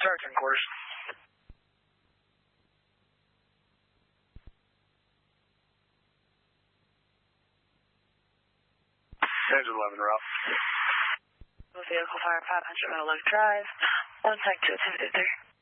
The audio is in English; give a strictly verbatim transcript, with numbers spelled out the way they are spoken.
Sergeant quarters. Engine eleven, Ralph. Vehicle fire five hundred Metal Oak Drive. One tank to attend there.